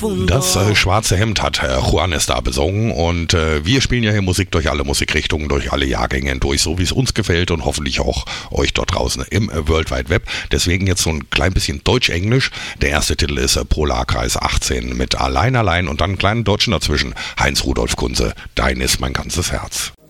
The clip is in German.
Das schwarze Hemd hat Juanes da besungen und wir spielen ja hier Musik durch alle Musikrichtungen, durch alle Jahrgänge durch, so wie es uns gefällt und hoffentlich auch euch dort draußen im World Wide Web. Deswegen jetzt so ein klein bisschen Deutsch-Englisch. Der erste Titel ist Polarkreis 18 mit Allein, Allein und dann einen kleinen Deutschen dazwischen. Heinz Rudolf Kunze, Dein ist mein ganzes Herz.